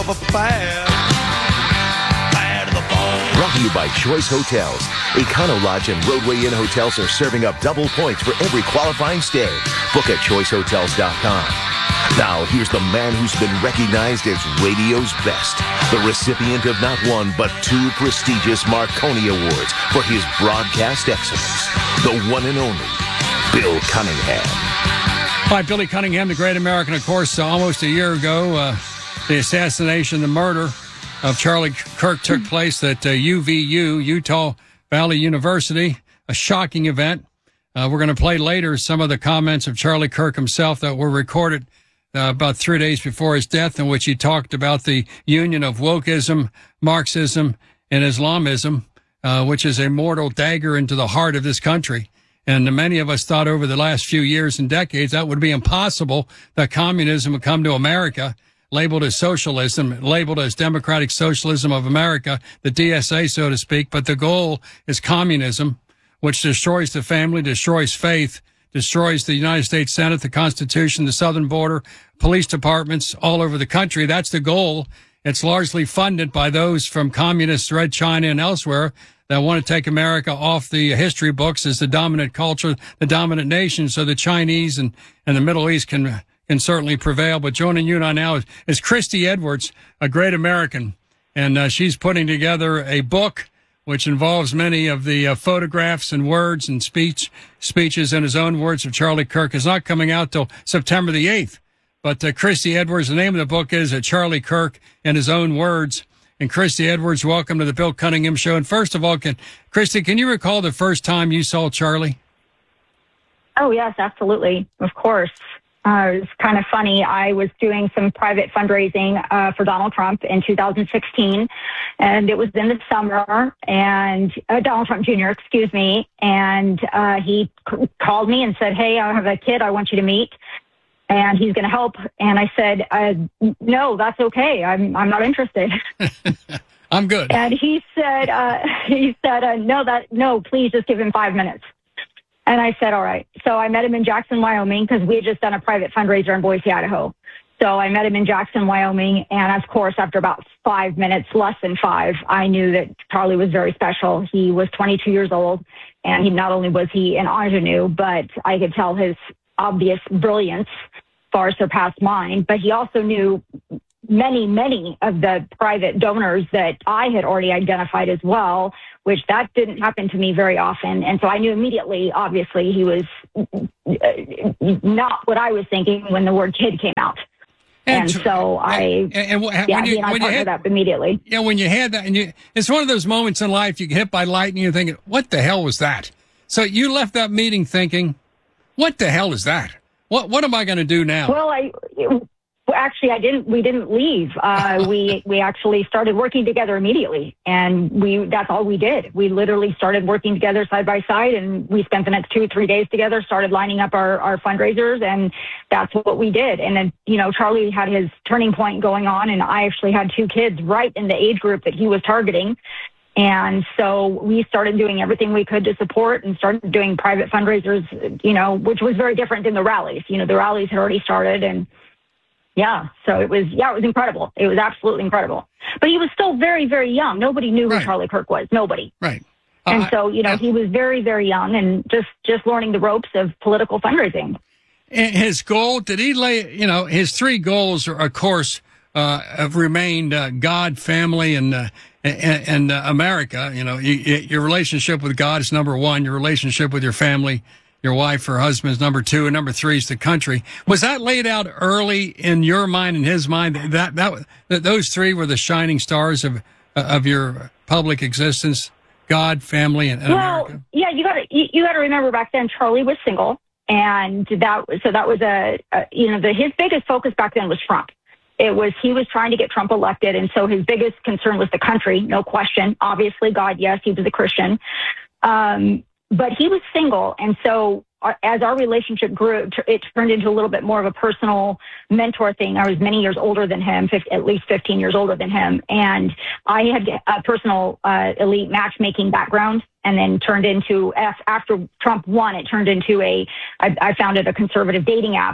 bad to the bone. Brought to you by Choice Hotels. Econo Lodge and Roadway Inn hotels are serving up double points for every qualifying stay. Book at choicehotels.com. Now, here's the man who's been recognized as radio's best, the recipient of not one, but 2 prestigious Marconi Awards for his broadcast excellence, the one and only Bill Cunningham. Hi, Billy Cunningham, the great American, of course, almost a year ago, the assassination, the murder of Charlie Kirk took place at UVU, Utah Valley University, a shocking event. We're going to play later some of the comments of Charlie Kirk himself that were recorded about 3 days before his death, in which he talked about the union of wokeism, Marxism, and Islamism, which is a mortal dagger into the heart of this country. And many of us thought over the last few years and decades that would be impossible, that communism would come to America, labeled as socialism, labeled as Democratic Socialism of America, the DSA, so to speak. But the goal is communism, which destroys the family, destroys faith, destroys the United States Senate, the Constitution, the southern border, police departments all over the country. That's the goal. It's largely funded by those from communist Red China and elsewhere that want to take America off the history books as the dominant culture, the dominant nation, so the Chinese and the Middle East can certainly prevail. But joining you now is Christy Edwards, a great American, and she's putting together a book which involves many of the photographs and words and speeches in his own words of Charlie Kirk. Is not coming out till September the 8th. But Christy Edwards, the name of the book is Charlie Kirk in His Own Words. And Christy Edwards, welcome to the Bill Cunningham Show. And first of all, Christy, can you recall the first time you saw Charlie? Oh, yes, absolutely. Of course. It was kind of funny. I was doing some private fundraising for Donald Trump in 2016, and it was in the summer, and Donald Trump Jr., excuse me, and he called me and said, hey, I have a kid I want you to meet, and he's going to help. And I said, no, that's okay. I'm not interested. I'm good. And he said, no, please just give him 5 minutes. And I said, all right. So I met him in Jackson, Wyoming, because we had just done a private fundraiser in Boise, Idaho. So I met him in Jackson, Wyoming. And of course, after about 5 minutes, less than 5, I knew that Charlie was very special. He was 22 years old. And he not only was he an ingenue, but I could tell his obvious brilliance far surpassed mine. But he also knew many of the private donors that I had already identified as well, which that didn't happen to me very often. And so I knew immediately, obviously, he was not what I was thinking when the word kid came out. And so I partnered up immediately. Yeah, when you had that, and it's one of those moments in life you get hit by lightning, you're thinking, what the hell was that? So you left that meeting thinking, what the hell is that? What am I going to do now? Well, actually, we didn't leave. We actually started working together immediately, and that's all we did. We literally started working together side by side, and we spent the next 2 or 3 days together, started lining up our fundraisers, and that's what we did. And then, Charlie had his turning point going on, and I actually had 2 kids right in the age group that he was targeting. And so we started doing everything we could to support and started doing private fundraisers, which was very different than the rallies. The rallies had already started, and so it was incredible. It was absolutely incredible. But he was still very, very young. Nobody knew who Charlie Kirk was. Nobody. Right. And so, he was very, very young and just learning the ropes of political fundraising. And his goal, did he lay, his 3 goals, are, of course, have remained God, family, and America. Your relationship with God is number 1. Your relationship with your family, your wife or husband, is number 2, and number 3 is the country. Was that laid out early in your mind and his mind that those 3 were the shining stars of your public existence? God, family, and America. Yeah, you got to remember back then Charlie was single, and that was his biggest focus back then was Trump. He was trying to get Trump elected, and so his biggest concern was the country, no question. Obviously, God, yes, he was a Christian. But he was single, and so as our relationship grew, it turned into a little bit more of a personal mentor thing. I was many years older than him, at least 15 years older than him, and I had a personal elite matchmaking background, and then turned into, after Trump won, it turned into I founded a conservative dating app,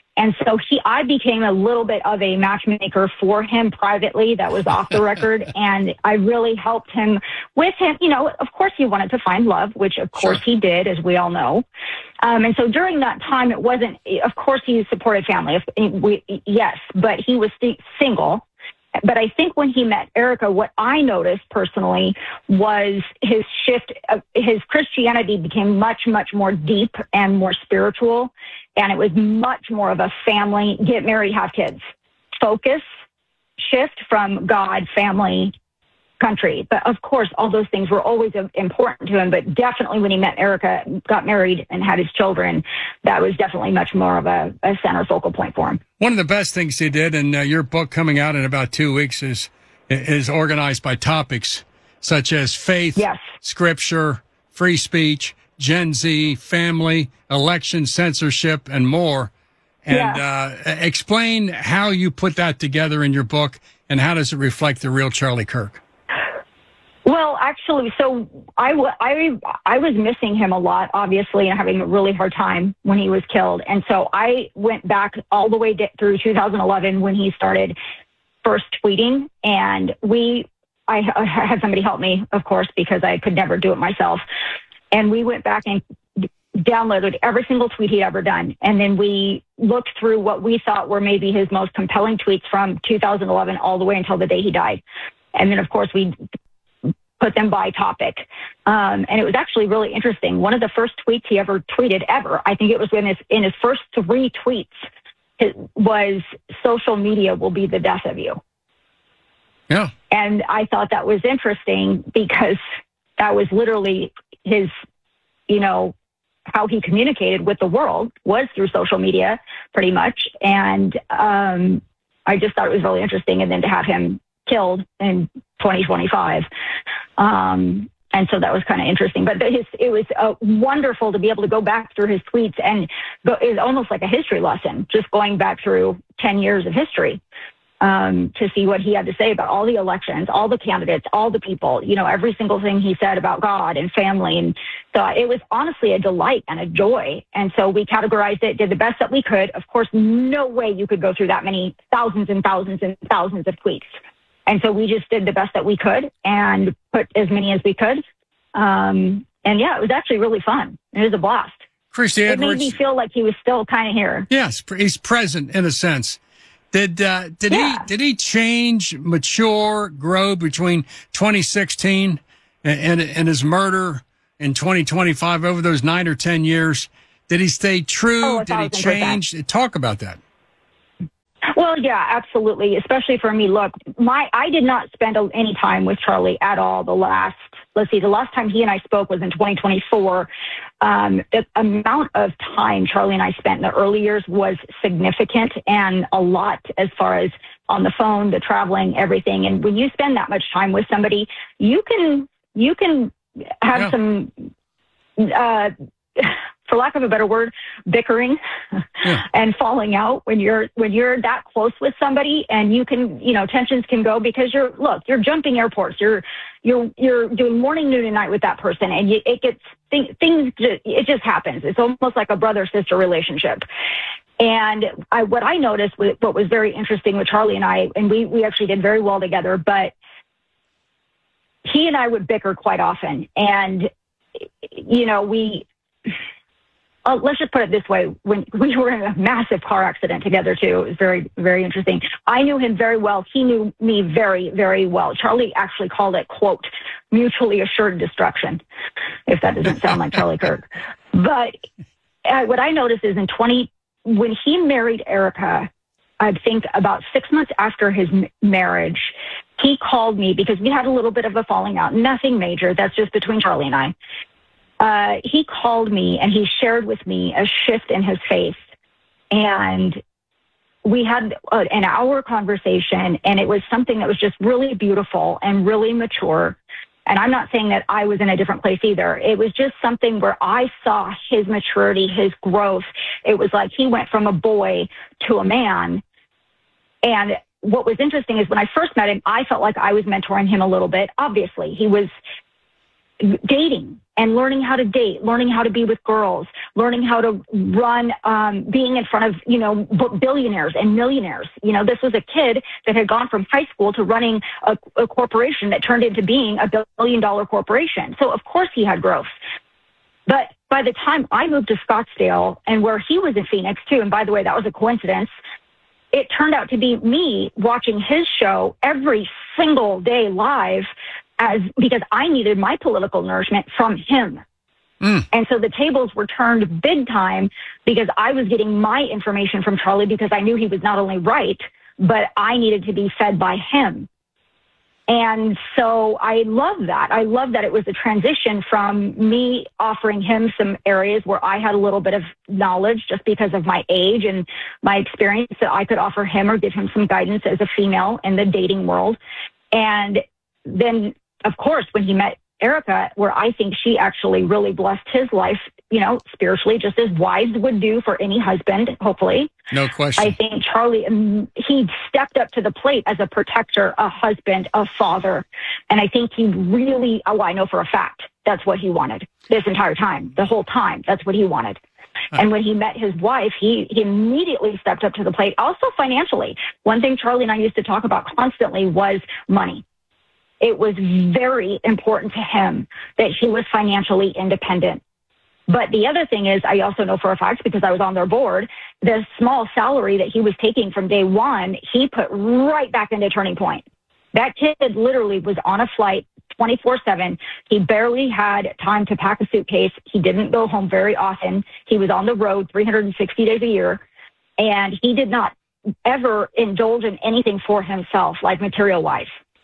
And so I became a little bit of a matchmaker for him privately. That was off the record. And I really helped him with him. You know, of course he wanted to find love, which of course he did, as we all know. And so during that time, it wasn't, of course he supported family. Yes, but he was single. But I think when he met Erica, what I noticed personally was his shift. His Christianity became much, much more deep and more spiritual. And it was much more of a family, get married, have kids, focus, shift from God, family, country. But of course, all those things were always important to him. But definitely when he met Erica, got married and had his children, that was definitely much more of a center focal point for him. One of the best things he did, and your book coming out in about 2 weeks is organized by topics such as faith, scripture, free speech, Gen Z, family, election, censorship, and more. And explain how you put that together in your book, and how does it reflect the real Charlie Kirk? Well, actually, so I was missing him a lot, obviously, and having a really hard time when he was killed. And so I went back all the way through 2011 when he started first tweeting. And I had somebody help me, of course, because I could never do it myself. And we went back and downloaded every single tweet he'd ever done. And then we looked through what we thought were maybe his most compelling tweets from 2011 all the way until the day he died. And then, of course, we put them by topic. And it was actually really interesting. One of the first tweets he ever tweeted ever, I think it was in his first 3 tweets, it was social media will be the death of you. Yeah. And I thought that was interesting because that was literally his, how he communicated with the world was through social media pretty much. And I just thought it was really interesting. And then to have him killed in 2025. And so that was kind of interesting, but it was wonderful to be able to go back through his tweets, and it was almost like a history lesson, just going back through 10 years of history, to see what he had to say about all the elections, all the candidates, all the people, every single thing he said about God and family. And so it was honestly a delight and a joy. And so we categorized it, did the best that we could. Of course, no way you could go through that many thousands and thousands and thousands of tweets. And so we just did the best that we could and put as many as we could. And yeah, it was actually really fun. It was a blast. Christy Edwards. It made me feel like he was still kind of here. Yes, he's present in a sense. Did he change, mature, grow between 2016 and his murder in 2025 over those 9 or 10 years? Did he stay true? Did he change? Talk about that. Well, yeah, absolutely. Especially for me. Look, I did not spend any time with Charlie at all. The last time he and I spoke was in 2024. The amount of time Charlie and I spent in the early years was significant and a lot as far as on the phone, the traveling, everything. And when you spend that much time with somebody, you can have some, for lack of a better word, bickering and falling out when you're that close with somebody, and you can, tensions can go because you're jumping airports, you're doing morning, noon, and night with that person, and it just happens. It's almost like a brother-sister relationship. And what I noticed, what was very interesting with Charlie and I, and we actually did very well together, but he and I would bicker quite often, and let's just put it this way. When we were in a massive car accident together, too, it was very, very interesting. I knew him very well. He knew me very, very well. Charlie actually called it, quote, mutually assured destruction, if that doesn't sound like Charlie Kirk. But what I noticed is when he married Erica, I think about 6 months after his marriage, he called me because we had a little bit of a falling out. Nothing major. That's just between Charlie and I. He called me and he shared with me a shift in his faith. And we had an hour conversation, and it was something that was just really beautiful and really mature. And I'm not saying that I was in a different place either. It was just something where I saw his maturity, his growth. It was like he went from a boy to a man. And what was interesting is when I first met him, I felt like I was mentoring him a little bit. Obviously, he was dating. and learning how to date, learning how to be with girls, learning how to run, being in front of, billionaires and millionaires. This was a kid that had gone from high school to running a corporation that turned into being a $1 billion corporation. So of course he had growth. But by the time I moved to Scottsdale, and where he was in Phoenix too, and by the way, that was a coincidence, it turned out to be me watching his show every single day live because I needed my political nourishment from him. And so the tables were turned big time because I was getting my information from Charlie because I knew he was not only right, but I needed to be fed by him. And so I love that. I love that it was a transition from me offering him some areas where I had a little bit of knowledge just because of my age and my experience that I could offer him or give him some guidance as a female in the dating world. And then, of course, when he met Erica, where I think she actually really blessed his life, spiritually, just as wives would do for any husband, hopefully. No question. I think Charlie, he stepped up to the plate as a protector, a husband, a father. And I think he really, I know for a fact, that's what he wanted this entire time, the whole time. That's what he wanted. And when he met his wife, he immediately stepped up to the plate. Also financially. One thing Charlie and I used to talk about constantly was money. It was very important to him that he was financially independent. But the other thing is, I also know for a fact, because I was on their board, the small salary that he was taking from day one, he put right back into Turning Point. That kid literally was on a flight 24/7. He barely had time to pack a suitcase. He didn't go home very often. He was on the road 360 days a year. And he did not ever indulge in anything for himself, like material-wise.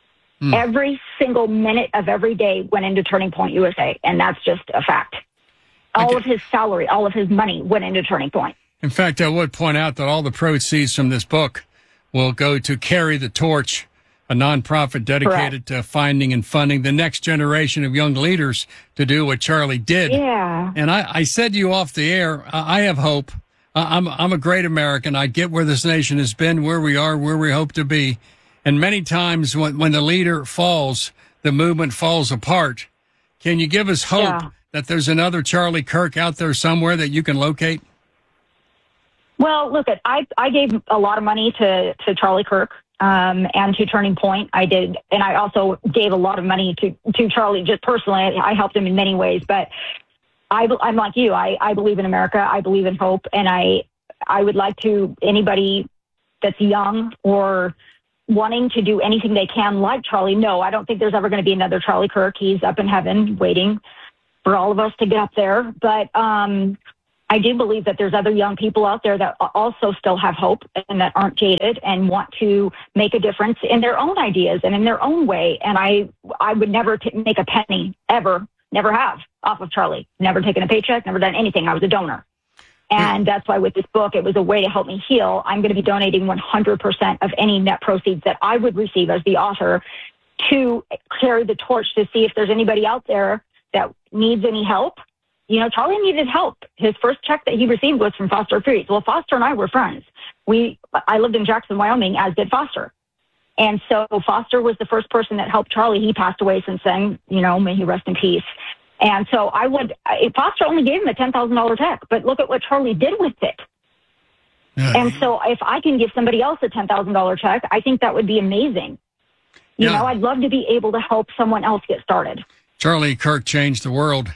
Every single minute of every day went into Turning Point USA, and that's just a fact. All of his salary, all of his money went into Turning Point. In fact, I would point out that all the proceeds from this book will go to Carry the Torch, a nonprofit dedicated to finding and funding the next generation of young leaders to do what Charlie did. Yeah. And I said to you off the air, I have hope. I'm a great American. I get where this nation has been, where we are, where we hope to be. And many times when the leader falls, the movement falls apart. Can you give us hope that there's another Charlie Kirk out there somewhere that you can locate? Well, look, I gave a lot of money to Charlie Kirk and to Turning Point. I did. And I also gave a lot of money to Charlie just personally. I helped him in many ways. But I'm like you. I believe in America. I believe in hope. And I would like to, anybody that's young or wanting to do anything they can like Charlie. No, I don't think there's ever going to be another Charlie Kirk. He's up in heaven waiting for all of us to get up there. But I do believe that there's other young people out there that also still have hope and that aren't jaded and want to make a difference in their own ideas and in their own way. And I would never make a penny, ever, never have, off of Charlie. Never taken a paycheck, never done anything. I was a donor. And that's why with this book, it was a way to help me heal. I'm going to be donating 100% of any net proceeds that I would receive as the author to carry the torch to see if there's anybody out there that needs any help. Charlie needed help. His first check that he received was from Foster Freeze. Well, Foster and I were friends. I lived in Jackson, Wyoming, as did Foster. And so Foster was the first person that helped Charlie. He passed away since then, may he rest in peace. And so Foster only gave him a $10,000 check, but look at what Charlie did with it. And so if I can give somebody else a $10,000 check, I think that would be amazing. I'd love to be able to help someone else get started. Charlie Kirk changed the world.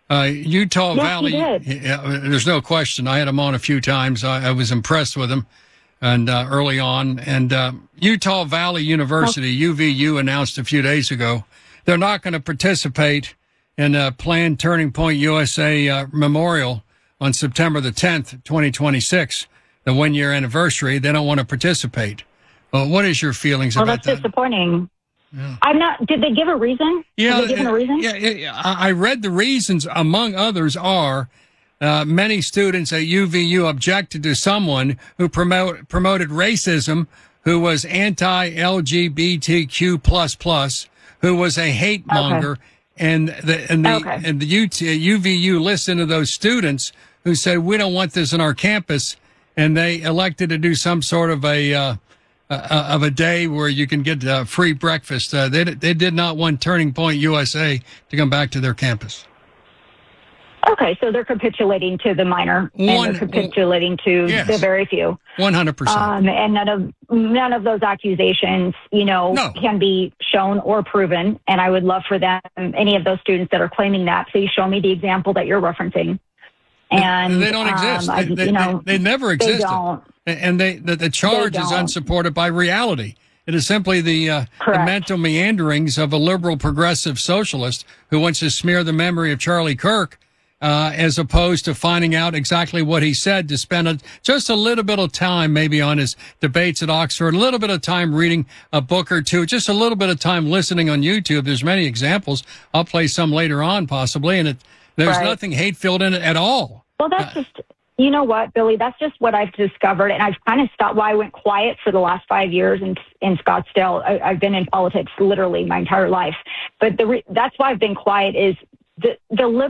Utah Valley, he did. There's no question. I had him on a few times. I was impressed with him and early on. And Utah Valley University, UVU, announced a few days ago they're not going to participate in a planned Turning Point USA memorial on September the 10th, 2026, the 1-year anniversary. They don't want to participate. What is your feelings about that? That's disappointing. Yeah. Did they give a reason? Yeah. Have they given a reason? Yeah, I read the reasons. Among others are many students at UVU objected to someone who promoted racism, who was anti-LGBTQ++, who was a hate monger. Okay. And the UVU listened to those students who said, we don't want this in our campus. And they elected to do some sort of a day where you can get free breakfast. They did not want Turning Point USA to come back to their campus. Okay, so they're capitulating to the minor, and they're capitulating to the very few. 100%. And none of those accusations, can be shown or proven. And I would love for them, any of those students that are claiming that, please show me the example that you're referencing. And they don't exist. They never existed. They don't. And the charge is unsupported by reality. It is simply the mental meanderings of a liberal progressive socialist who wants to smear the memory of Charlie Kirk, as opposed to finding out exactly what he said, to spend just a little bit of time maybe on his debates at Oxford, a little bit of time reading a book or two, just a little bit of time listening on YouTube. There's many examples. I'll play some later on possibly, and there's nothing hate-filled in it at all. Well, that's just... You know what, Billy? That's just what I've discovered, and I've kind of stopped. Why I went quiet for the last 5 years in Scottsdale. I've been in politics literally my entire life, but that's why I've been quiet. Is they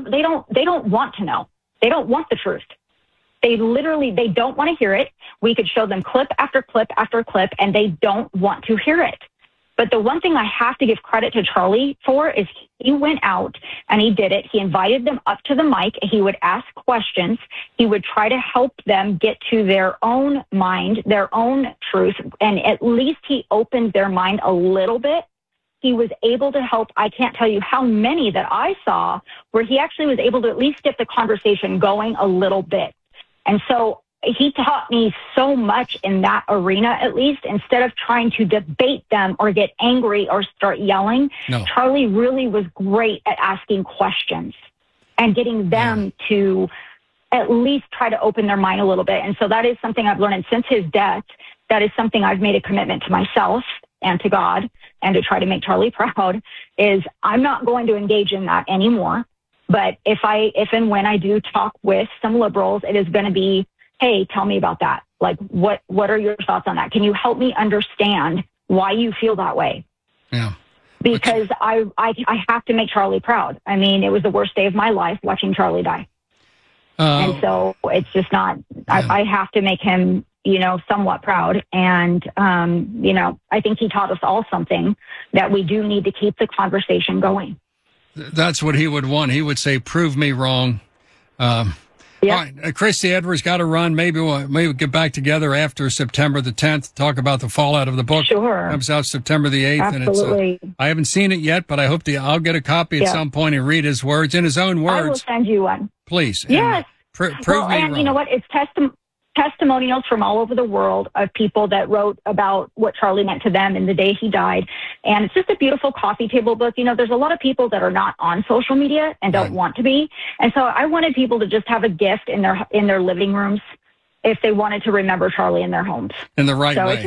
don't want to know. They don't want the truth. They don't want to hear it. We could show them clip after clip after clip, and they don't want to hear it. But the one thing I have to give credit to Charlie for is he went out and he did it. He invited them up to the mic. He would ask questions. He would try to help them get to their own mind, their own truth. And at least he opened their mind a little bit. He was able to help. I can't tell you how many that I saw where he actually was able to at least get the conversation going a little bit. And so he taught me so much in that arena, at least, instead of trying to debate them or get angry or start yelling. No. Charlie really was great at asking questions and getting them to at least try to open their mind a little bit. And so that is something I've learned. And since his death, that is something I've made a commitment to myself and to God and to try to make Charlie proud, is I'm not going to engage in that anymore. But if and when I do talk with some liberals, it is going to be, hey, tell me about that. Like, what are your thoughts on that? Can you help me understand why you feel that way? Yeah. Because I have to make Charlie proud. I mean, it was the worst day of my life watching Charlie die. And so it's just not, I have to make him, somewhat proud. And, I think he taught us all something that we do need to keep the conversation going. That's what he would want. He would say, prove me wrong. Yeah. All right, Christy Edwards got to run. Maybe we'll get back together after September the 10th, talk about the fallout of the book. Sure. Comes out September the 8th. Absolutely. And I haven't seen it yet, but I hope I'll get a copy at some point and read his words in his own words. I will send you one. Please. Yes. Prove me wrong. You know what? It's testimonials from all over the world of people that wrote about what Charlie meant to them in the day he died. And it's just a beautiful coffee table book. There's a lot of people that are not on social media and don't want to be. And so I wanted people to just have a gift in their living rooms if they wanted to remember Charlie in their homes. In the right way.